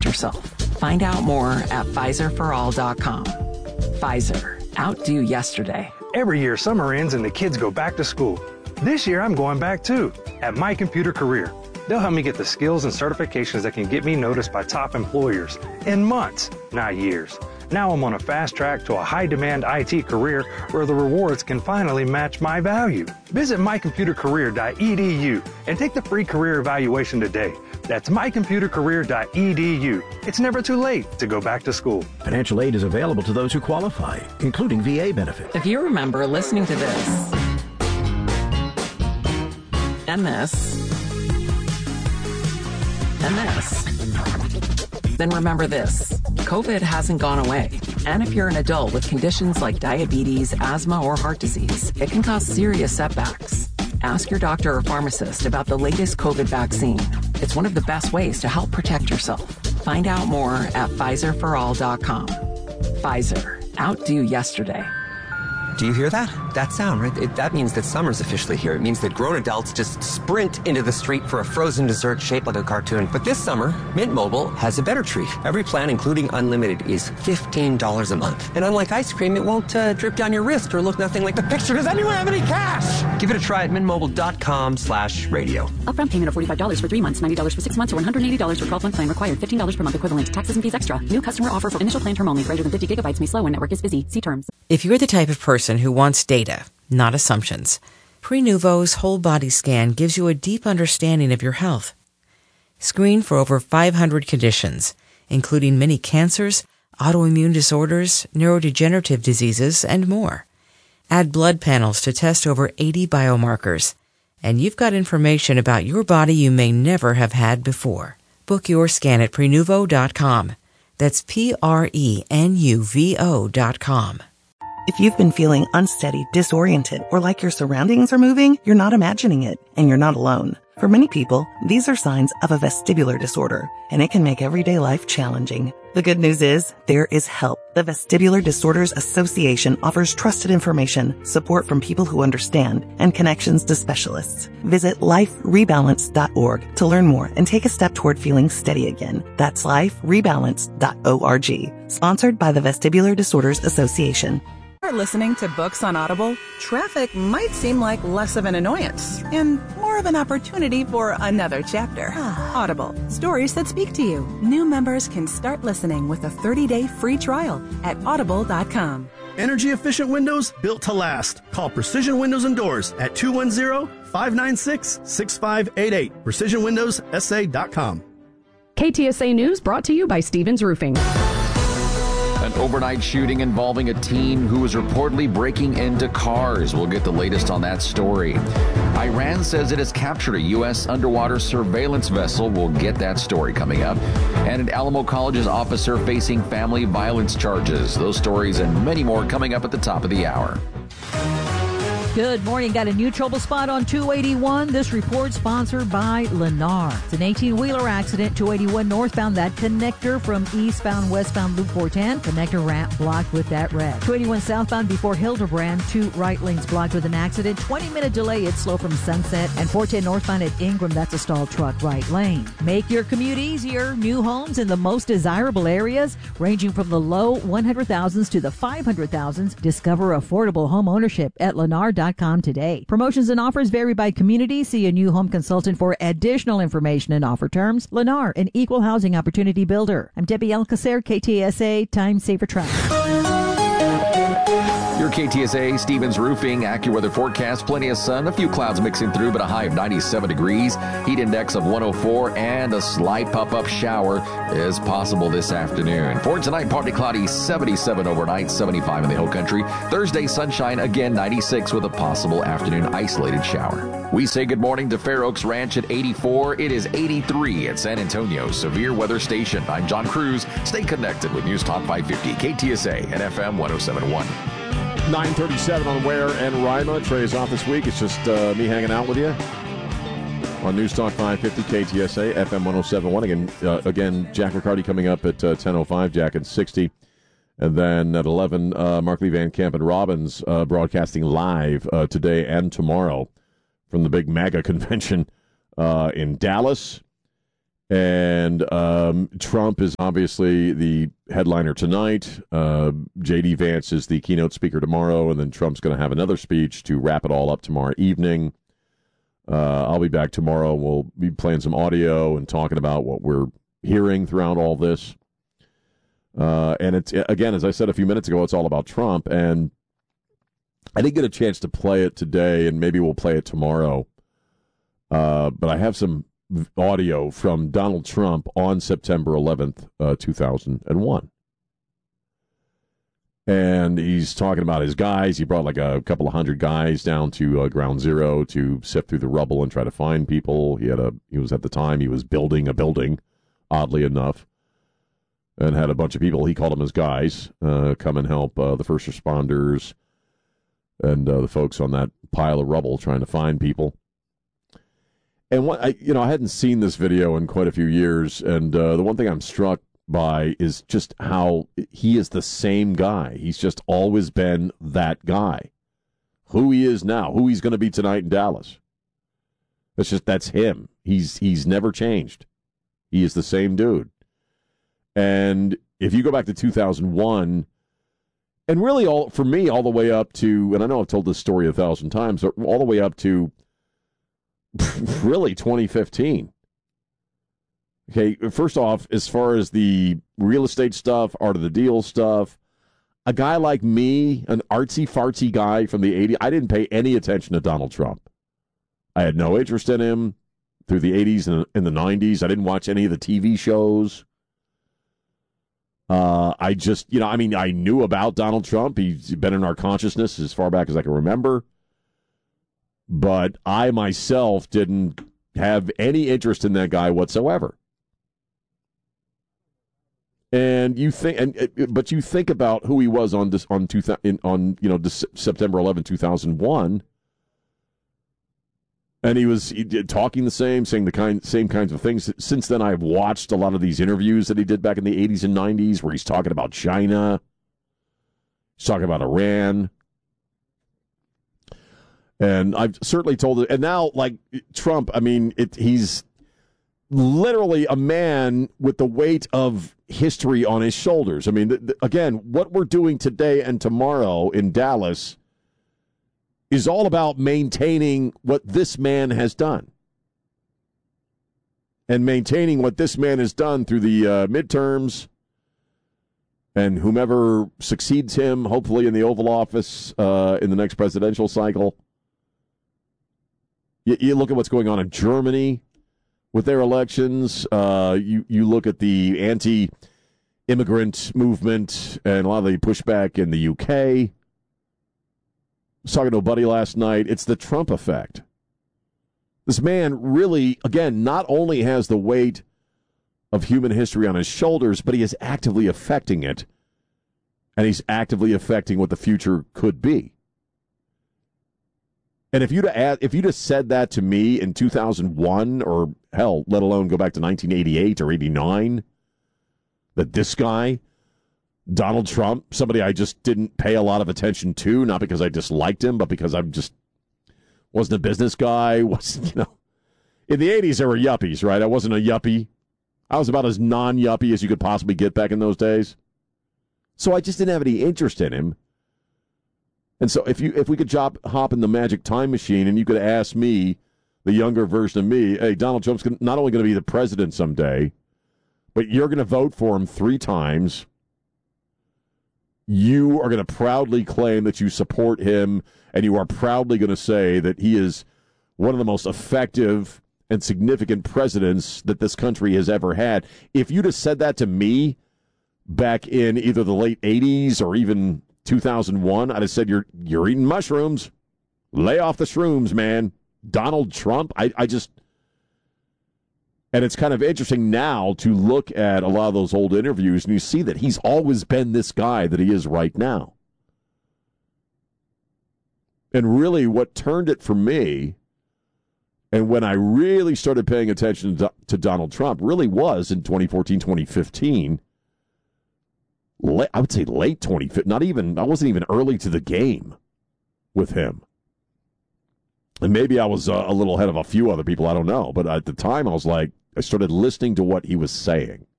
yourself. Find out more at PfizerForAll.com. Pfizer. Outdo yesterday. Every year, summer ends and the kids go back to school. This year, I'm going back too, at My Computer Career. They'll help me get the skills and certifications that can get me noticed by top employers in months, not years. Now I'm on a fast track to a high-demand IT career where the rewards can finally match my value. Visit mycomputercareer.edu and take the free career evaluation today. That's mycomputercareer.edu. It's never too late to go back to school. Financial aid is available to those who qualify, including VA benefits. If you remember listening to this and this and this, then remember this. COVID hasn't gone away. And if you're an adult with conditions like diabetes, asthma, or heart disease, it can cause serious setbacks. Ask your doctor or pharmacist about the latest COVID vaccine. It's one of the best ways to help protect yourself. Find out more at PfizerForAll.com. Pfizer. Outdo yesterday. Do you hear that? That sound, right? That means that summer's officially here. It means that grown adults just sprint into the street for a frozen dessert shaped like a cartoon. But this summer, Mint Mobile has a better treat. Every plan, including unlimited, is $15 a month. And unlike ice cream, it won't drip down your wrist or look nothing like the picture. Does anyone have any cash? Give it a try at mintmobile.com/radio. Upfront payment of $45 for 3 months, $90 for 6 months, or $180 for 12-month plan required. $15 per month equivalent. Taxes and fees extra. New customer offer for initial plan term only. Greater than 50 gigabytes may slow when network is busy. See terms. If you're the type of person who wants data, not assumptions, Prenuvo's whole body scan gives you a deep understanding of your health. Screen for over 500 conditions, including many cancers, autoimmune disorders, neurodegenerative diseases, and more. Add blood panels to test over 80 biomarkers, and you've got information about your body you may never have had before. Book your scan at Prenuvo.com. That's Prenuvo.com. If you've been feeling unsteady, disoriented, or like your surroundings are moving, you're not imagining it, and you're not alone. For many people, these are signs of a vestibular disorder, and it can make everyday life challenging. The good news is, there is help. The Vestibular Disorders Association offers trusted information, support from people who understand, and connections to specialists. Visit liferebalance.org to learn more and take a step toward feeling steady again. That's liferebalance.org. Sponsored by the Vestibular Disorders Association. Are listening to books on Audible? Traffic might seem like less of an annoyance and more of an opportunity for another chapter. Audible, stories that speak to you. New members can start listening with a 30-day free trial at audible.com. Energy-efficient windows built to last. Call Precision Windows and Doors at 210-596-6588. PrecisionWindowsSA.com. KTSA News brought to you by Stevens Roofing. An overnight shooting involving a teen who was reportedly breaking into cars. We'll get the latest on that story. Iran says it has captured a U.S. underwater surveillance vessel. We'll get that story coming up. And an Alamo College's officer facing family violence charges. Those stories and many more coming up at the top of the hour. Good morning. Got a new trouble spot on 281. This report sponsored by Lennar. It's an 18-wheeler accident, 281 northbound, that connector from eastbound, westbound Loop 410. Connector ramp blocked with that red. 281 southbound before Hildebrand, 2 right lanes blocked with an accident. 20-minute delay. It's slow from Sunset. And 410 northbound at Ingram, that's a stalled truck right lane. Make your commute easier. New homes in the most desirable areas, ranging from the low 100,000s to the 500,000s. Discover affordable home ownership at Lennar.com today. Promotions and offers vary by community. See a new home consultant for additional information and offer terms. Lennar, an equal housing opportunity builder. I'm Debbie Alcacer, KTSA, Time Saver Traffic. Your KTSA Stevens Roofing AccuWeather forecast. Plenty of sun, a few clouds mixing through, but a high of 97 degrees. Heat index of 104, and a slight pop-up shower is possible this afternoon. For tonight, partly cloudy, 77 overnight, 75 in the Hill Country. Thursday, sunshine again, 96 with a possible afternoon isolated shower. We say good morning to Fair Oaks Ranch at 84. It is 83 at San Antonio Severe Weather Station. I'm John Cruz. Stay connected with News Talk 550, KTSA and FM 107.1. 9:37 on Ware and Rima. Trey's off this week. It's just me hanging out with you on News Talk 550 KTSA FM 107.1. Again, Jack Riccardi coming up at 10:05. Jack at 60, and then at 11, Mark Lee Van Camp and Robbins broadcasting live today and tomorrow from the big MAGA convention in Dallas. And Trump is obviously the headliner tonight. J.D. Vance is the keynote speaker tomorrow, and then Trump's going to have another speech to wrap it all up tomorrow evening. I'll be back tomorrow. We'll be playing some audio and talking about what we're hearing throughout all this. And it's, again, as I said a few minutes ago, it's all about Trump. And I didn't get a chance to play it today, and maybe we'll play it tomorrow. But I have some audio from Donald Trump on September 11th, 2001. And he's talking about his guys. He brought like a couple of hundred guys down to Ground Zero to sift through the rubble and try to find people. He was at the time, he was building a building, oddly enough, and had a bunch of people, he called them his guys, come and help the first responders and the folks on that pile of rubble trying to find people. And I hadn't seen this video in quite a few years, and the one thing I'm struck by is just how he is the same guy. He's just always been that guy. Who he is now, who he's going to be tonight in Dallas. That's him. He's never changed. He is the same dude. And if you go back to 2001, and really all the way up to, and I know I've told this story 1,000 times, all the way up to really 2015. Okay, first off, as far as the real estate stuff, art of the deal stuff, a guy like me, an artsy-fartsy guy from the 80s, I didn't pay any attention to Donald Trump. I had no interest in him through the 80s and in the 90s. I didn't watch any of the TV shows. I just, I knew about Donald Trump. He's been in our consciousness as far back as I can remember. But I myself didn't have any interest in that guy whatsoever. And you think about who he was on September 11, 2001, and he was talking the same, saying the same kinds of things. Since then, I've watched a lot of these interviews that he did back in the 80s and 90s, where he's talking about China, he's talking about Iran. And I've certainly told it. And now, like Trump, he's literally a man with the weight of history on his shoulders. Again, what we're doing today and tomorrow in Dallas is all about maintaining what this man has done. And maintaining what this man has done through the midterms, and whomever succeeds him, hopefully in the Oval Office in the next presidential cycle. You look at what's going on in Germany with their elections. You look at the anti-immigrant movement and a lot of the pushback in the UK. I was talking to a buddy last night. It's the Trump effect. This man really, again, not only has the weight of human history on his shoulders, but he is actively affecting it. And he's actively affecting what the future could be. And if you'd have said that to me in 2001, or hell, let alone go back to 1988 or 89, that this guy, Donald Trump, somebody I just didn't pay a lot of attention to, not because I disliked him, but because I just wasn't a business guy. In the 80s, there were yuppies, right? I wasn't a yuppie. I was about as non-yuppie as you could possibly get back in those days. So I just didn't have any interest in him. And so if we could hop in the magic time machine and you could ask me, the younger version of me, hey, Donald Trump's not only going to be the president someday, but you're going to vote for him 3 times. You are going to proudly claim that you support him, and you are proudly going to say that he is one of the most effective and significant presidents that this country has ever had. If you'd have said that to me back in either the late 80s or even 2001, I'd have said, you're eating mushrooms. Lay off the shrooms, man. Donald Trump, I just... And it's kind of interesting now to look at a lot of those old interviews, and you see that he's always been this guy that he is right now. And really what turned it for me, and when I really started paying attention to Donald Trump, really was in 2014, 2015. I would say late 2015. I wasn't even early to the game with him. And maybe I was a little ahead of a few other people, I don't know. But at the time, I was like, I started listening to what he was saying.